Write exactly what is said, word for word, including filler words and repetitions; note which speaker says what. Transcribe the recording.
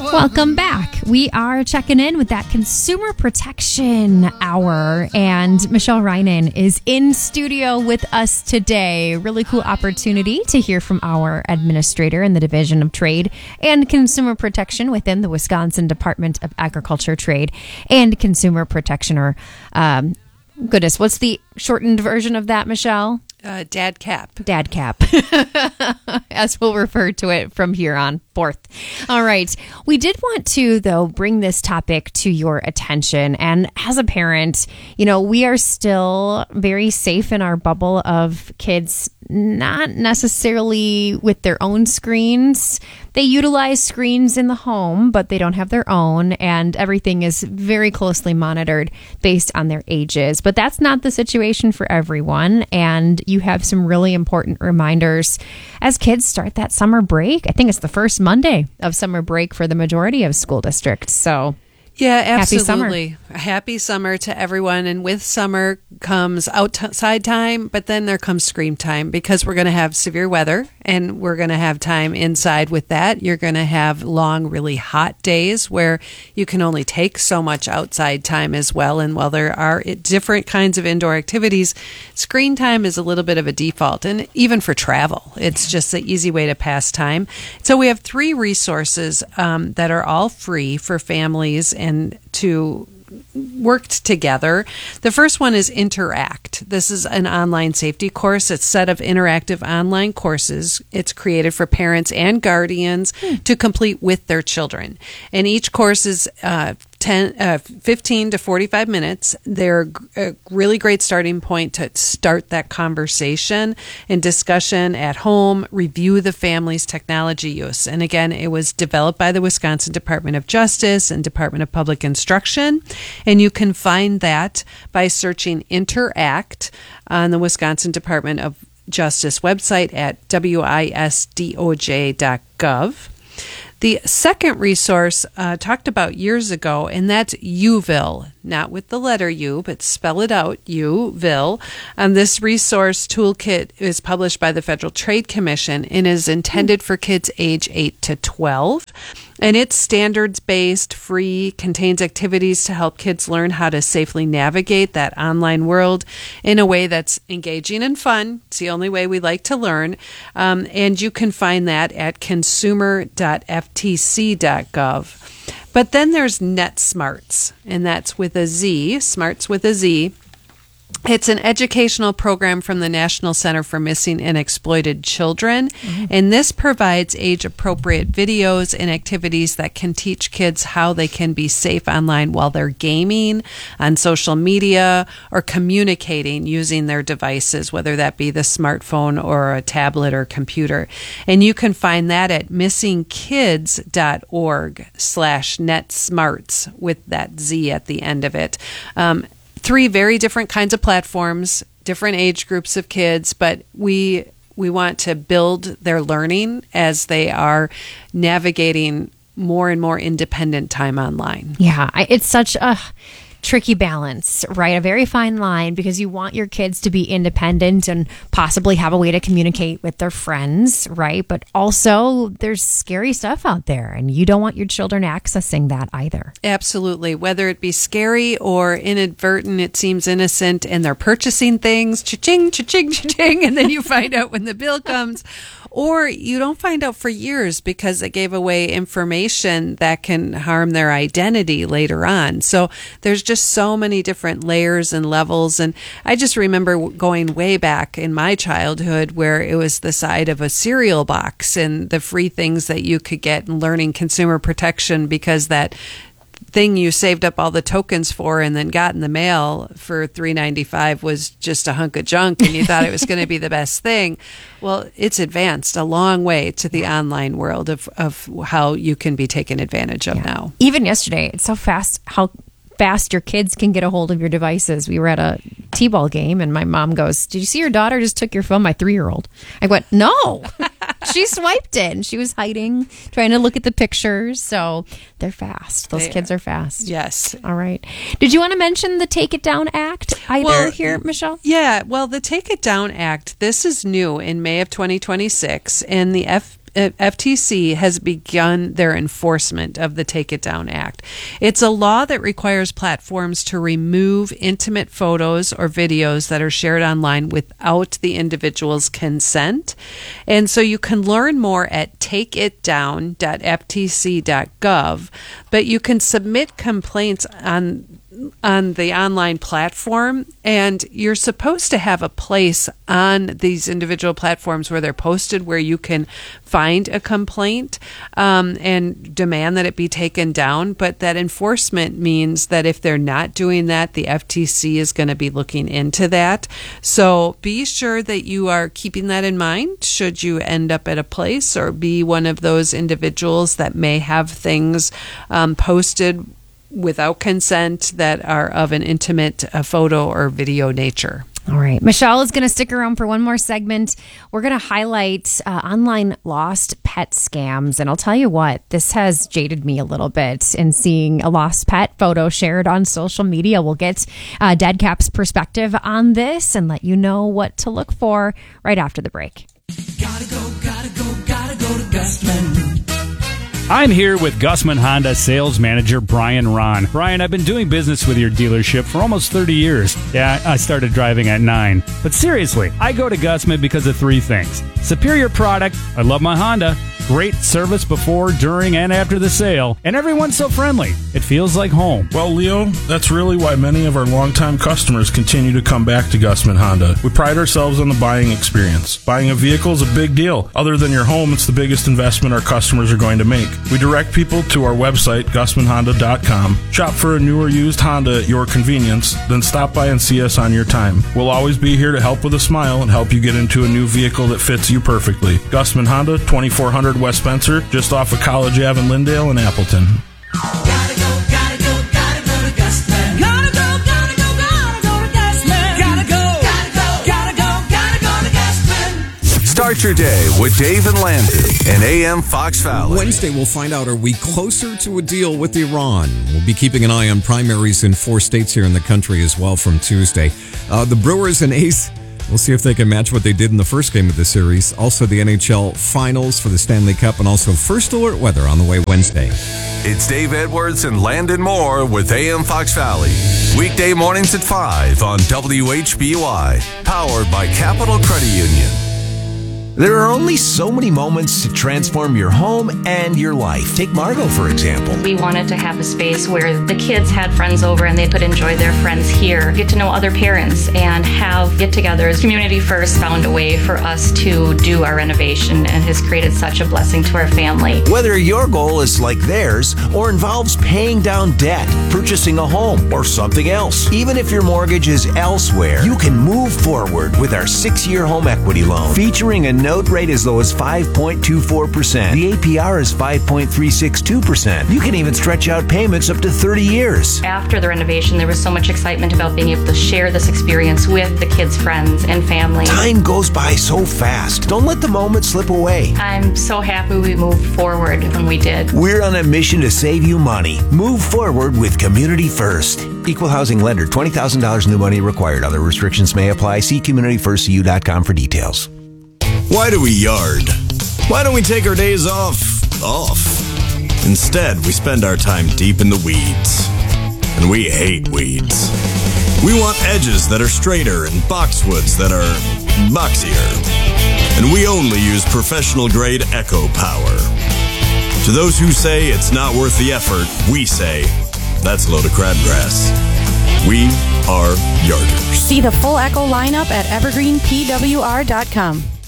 Speaker 1: Welcome back. We are checking in with that Consumer Protection Hour, and Michelle Reinen is in studio with us today. Really cool opportunity to hear from our administrator in the Division of Trade and Consumer Protection within the Wisconsin Department of Agriculture, Trade, and Consumer Protection. Or, um, goodness, what's the shortened version of that, Michelle?
Speaker 2: Uh, Dad Cap.
Speaker 1: Dad Cap, as we'll refer to it from here on forth. All right. We did want to, though, bring this topic to your attention. And as a parent, you know, we are still very safe in our bubble of kids not necessarily with their own screens. They utilize screens in the home, but they don't have their own, and everything is very closely monitored based on their ages. But that's not the situation for everyone, and you have some really important reminders as kids start that summer break. I think it's the first Monday of summer break for the majority of school districts. So
Speaker 2: yeah,
Speaker 1: Happy
Speaker 2: absolutely.
Speaker 1: summer.
Speaker 2: Happy summer to everyone. And with summer comes outside time, but then there comes screen time, because we're going to have severe weather and we're going to have time inside with that. You're going to have long, really hot days where you can only take so much outside time as well. And while there are different kinds of indoor activities, screen time is a little bit of a default. And even for travel, it's just an easy way to pass time. So we have three resources um, that are all free for families and to worked together. The first one is Interact. This is an online safety course. It's a set of interactive online courses. It's created for parents and guardians hmm. to complete with their children. And each course is uh, ten, uh, fifteen to forty-five minutes. They're a really great starting point to start that conversation and discussion at home, review the family's technology use. And again, it was developed by the Wisconsin Department of Justice and Department of Public Instruction. And you can find that by searching Interact on the Wisconsin Department of Justice website at wisdoj dot gov. The second resource uh, talked about years ago, and that's UVille, not with the letter U, but spell it out, UVille. Um, this resource toolkit is published by the Federal Trade Commission and is intended for kids age eight to twelve. And it's standards-based, free, contains activities to help kids learn how to safely navigate that online world in a way that's engaging and fun. It's the only way we like to learn. Um, and you can find that at consumer dot f t c dot gov. But then there's NetSmarts, and that's with a Z, Smarts with a Z. It's an educational program from the National Center for Missing and Exploited Children, mm-hmm. and this provides age-appropriate videos and activities that can teach kids how they can be safe online while they're gaming, on social media, or communicating using their devices, whether that be the smartphone or a tablet or computer. And you can find that at missing kids dot org slash netsmarts with that Z at the end of it. Um, Three very different kinds of platforms, different age groups of kids, but we we want to build their learning as they are navigating more and more independent time online.
Speaker 1: Yeah, I, it's such a tricky balance, right? A very fine line, because you want your kids to be independent and possibly have a way to communicate with their friends, right? But also there's scary stuff out there, and you don't want your children accessing that either.
Speaker 2: Absolutely. Whether it be scary or inadvertent, it seems innocent, and they're purchasing things, cha-ching, cha-ching, cha-ching, and then you find out when the bill comes. Or you don't find out for years because it gave away information that can harm their identity later on. So there's just so many different layers and levels. And I just remember going way back in my childhood where it was the side of a cereal box and the free things that you could get, and learning consumer protection because that thing you saved up all the tokens for and then got in the mail for three ninety-five was just a hunk of junk, and you thought it was going to be the best thing. Well, it's advanced a long way to the online world of, of how you can be taken advantage of yeah. now.
Speaker 1: Even yesterday, it's so fast how fast your kids can get a hold of your devices. We were at a t-ball game, and my mom goes, "Did you see your daughter just took your phone?" My three-year-old. I went, "No." She swiped it, and she was hiding, trying to look at the pictures. So they're fast. Those they kids are. are fast.
Speaker 2: Yes.
Speaker 1: All right. Did you want to mention the Take It Down Act either well, here, Michelle?
Speaker 2: Yeah. Well, the Take It Down Act, this is new in May of twenty twenty-six, and the F- F T C has begun their enforcement of the Take It Down Act. It's a law that requires platforms to remove intimate photos or videos that are shared online without the individual's consent. And so you can learn more at take it down dot f t c dot gov, but you can submit complaints on on the online platform, and you're supposed to have a place on these individual platforms where they're posted where you can find a complaint um, and demand that it be taken down. But that enforcement means that if they're not doing that, the F T C is going to be looking into that. So be sure that you are keeping that in mind should you end up at a place or be one of those individuals that may have things um, posted without consent that are of an intimate uh, photo or video nature.
Speaker 1: All right. Michelle is going to stick around for one more segment. We're going to highlight uh, online lost pet scams. And I'll tell you what, this has jaded me a little bit in seeing a lost pet photo shared on social media. We'll get uh, Dead Cap's perspective on this and let you know what to look for right after the break.
Speaker 3: Gotta go, gotta go, gotta go to Gustman.
Speaker 4: I'm here with Gustman Honda sales manager Brian Ron. Brian, I've been doing business with your dealership for almost thirty years. Yeah, I started driving at nine. But seriously, I go to Gustman because of three things. Superior product, I love my Honda. Great service before, during, and after the sale. And everyone's so friendly. It feels like home.
Speaker 5: Well, Leo, that's really why many of our longtime customers continue to come back to Gustman Honda. We pride ourselves on the buying experience. Buying a vehicle is a big deal. Other than your home, it's the biggest investment our customers are going to make. We direct people to our website, gustman honda dot com. Shop for a new or used Honda at your convenience, then stop by and see us on your time. We'll always be here to help with a smile and help you get into a new vehicle that fits you perfectly. Gustman Honda, twenty-four hundred West Spencer, just off of College Ave in Lindale and Appleton.
Speaker 3: Gotta go, gotta go, gotta go to Gustman. Gotta go, gotta go, gotta go to Gustman. Gotta go, gotta go, gotta go, gotta go to Gustman.
Speaker 6: Start your day with Dave and Landon and A M Fox Valley.
Speaker 7: Wednesday, we'll find out, are we closer to a deal with Iran? We'll be keeping an eye on primaries in four states here in the country as well from Tuesday. Uh, the Brewers and A's, we'll see if they can match what they did in the first game of the series. Also, the N H L Finals for the Stanley Cup, and also First Alert weather on the way Wednesday.
Speaker 6: It's Dave Edwards and Landon Moore with A M Fox Valley. Weekday mornings at five on W H B Y. Powered by Capital Credit Union.
Speaker 8: There are only so many moments to transform your home and your life. Take Margot, for example.
Speaker 9: We wanted to have a space where the kids had friends over and they could enjoy their friends here, get to know other parents, and have get-togethers. Community First found a way for us to do our renovation and has created such a blessing to our family.
Speaker 8: Whether your goal is like theirs or involves paying down debt, purchasing a home, or something else, even if your mortgage is elsewhere, you can move forward with our six-year home equity loan, featuring a note rate as low as five point two four percent. The A P R is five point three six two percent. You can even stretch out payments up to thirty years.
Speaker 9: After the renovation, there was so much excitement about being able to share this experience with the kids' friends and family.
Speaker 8: Time goes by so fast. Don't let the moment slip away.
Speaker 9: I'm so happy we moved forward when we did.
Speaker 8: We're on a mission to save you money. Move forward with Community First. Equal housing lender, twenty thousand dollars new money required. Other restrictions may apply. See community first c u dot com for details.
Speaker 10: Why do we yard? Why don't we take our days off? Off. Instead, we spend our time deep in the weeds. And we hate weeds. We want edges that are straighter and boxwoods that are boxier. And we only use professional grade Echo Power. To those who say it's not worth the effort, we say that's a load of crabgrass. We are yarders.
Speaker 11: See the full Echo lineup at evergreen p w r dot com.